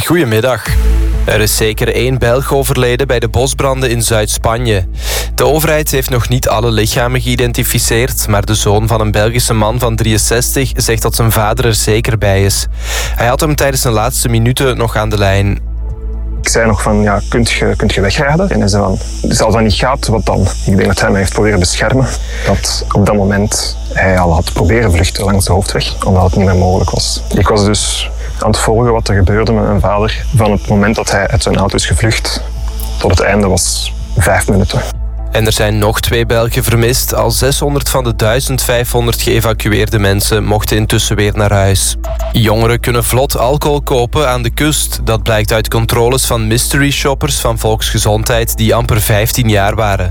Goedemiddag. Er is zeker 1 Belg overleden bij de bosbranden in Zuid-Spanje. De overheid heeft nog niet alle lichamen geïdentificeerd, maar de zoon van een Belgische man van 63 zegt dat zijn vader er zeker bij is. Hij had hem tijdens zijn laatste minuten nog aan de lijn. Ik zei nog van, ja, kunt je wegrijden? En hij zei van, dus als dat niet gaat, wat dan? Ik denk dat hij mij heeft proberen beschermen. Dat op dat moment hij al had proberen vluchten langs de hoofdweg, omdat het niet meer mogelijk was. Ik was dus aan het volgen wat er gebeurde met mijn vader. Van het moment dat hij uit zijn auto is gevlucht tot het einde was 5 minuten. En er zijn nog 2 Belgen vermist. Al 600 van de 1500 geëvacueerde mensen mochten intussen weer naar huis. Jongeren kunnen vlot alcohol kopen aan de kust. Dat blijkt uit controles van mystery shoppers van Volksgezondheid die amper 15 jaar waren.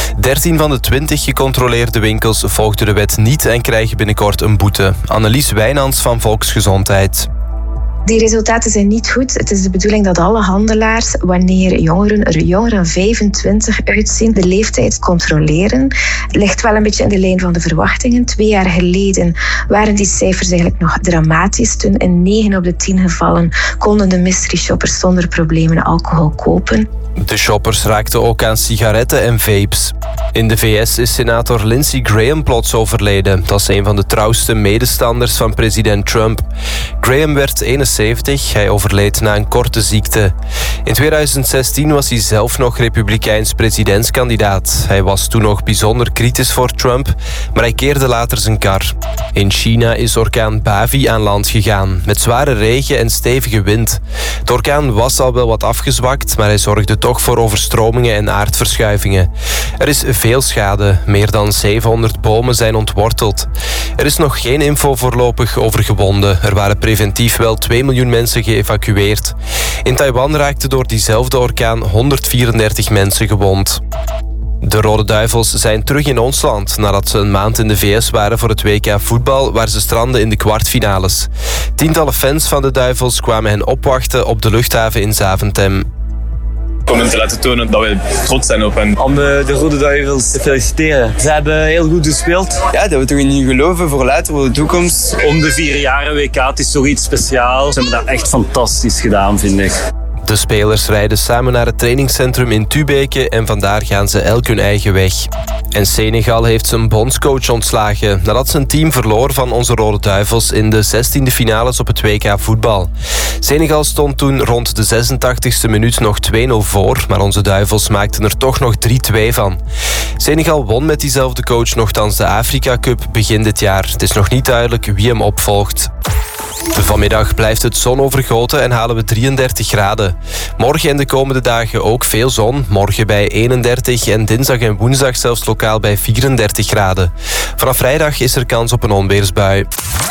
13 van de 20 gecontroleerde winkels volgden de wet niet en krijgen binnenkort een boete. Annelies Wijnands van Volksgezondheid. Die resultaten zijn niet goed. Het is de bedoeling dat alle handelaars, wanneer jongeren er jonger dan 25 uitzien, de leeftijd controleren. Ligt wel een beetje in de lijn van de verwachtingen. 2 jaar geleden waren die cijfers eigenlijk nog dramatisch. Toen in 9 op de 10 gevallen konden de mystery shoppers zonder problemen alcohol kopen. De shoppers raakten ook aan sigaretten en vapes. In de VS is senator Lindsey Graham plots overleden. Dat is een van de trouwste medestanders van president Trump. Graham werd 71, hij overleed na een korte ziekte. In 2016 was hij zelf nog republikeins presidentskandidaat. Hij was toen nog bijzonder kritisch voor Trump, maar hij keerde later zijn kar. In China is orkaan Bavi aan land gegaan, met zware regen en stevige wind. De orkaan was al wel wat afgezwakt, maar hij zorgde toch voor overstromingen en aardverschuivingen. Er is veel schade. Meer dan 700 bomen zijn ontworteld. Er is nog geen info voorlopig over gewonden. Er waren preventief wel 2 miljoen mensen geëvacueerd. In Taiwan raakten door diezelfde orkaan 134 mensen gewond. De Rode Duivels zijn terug in ons land nadat ze een maand in de VS waren voor het WK voetbal, waar ze stranden in de kwartfinales. Tientallen fans van de Duivels kwamen hen opwachten op de luchthaven in Zaventem. Om hen te laten tonen dat wij trots zijn op hen. Om de Rode Duivels te feliciteren. Ze hebben heel goed gespeeld. Ja, dat we toch in hun geloven voor later, voor de toekomst. Om de 4 jaren WK, het is toch iets speciaals. Ze hebben dat echt fantastisch gedaan, vind ik. De spelers rijden samen naar het trainingscentrum in Tubeke en vandaar gaan ze elk hun eigen weg. En Senegal heeft zijn bondscoach ontslagen nadat zijn team verloor van onze Rode Duivels in de 16e finales op het WK voetbal. Senegal stond toen rond de 86e minuut nog 2-0 voor, maar onze Duivels maakten er toch nog 3-2 van. Senegal won met diezelfde coach nogthans de Afrika Cup begin dit jaar. Het is nog niet duidelijk wie hem opvolgt. Vanmiddag blijft het zonovergoten en halen we 33 graden. Morgen en de komende dagen ook veel zon. Morgen bij 31 en dinsdag en woensdag zelfs lokaal bij 34 graden. Vanaf vrijdag is er kans op een onweersbui.